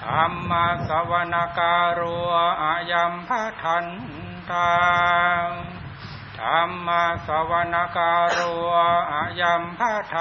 ธัมมสวนการุอายัมภทันตังธัมมสวนาการุอายัมภทัน